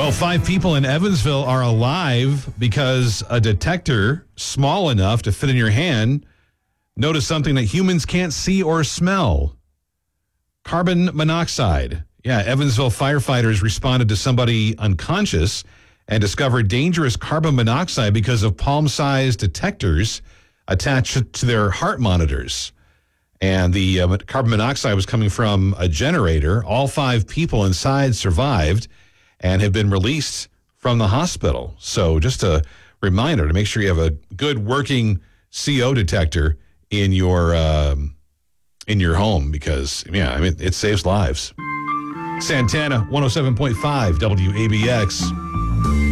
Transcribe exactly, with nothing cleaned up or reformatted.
Well, five people in Evansville are alive because a detector small enough to fit in your hand noticed something that humans can't see or smell. Carbon monoxide. Yeah, Evansville firefighters responded to somebody unconscious and discovered dangerous carbon monoxide because of palm-sized detectors attached to their heart monitors. And the uh, carbon monoxide was coming from a generator. All five people inside survived and have been released from the hospital. So just a reminder to make sure you have a good working C O detector in your um, in your home because, yeah, I mean, it saves lives. Santana, one oh seven point five W A B X.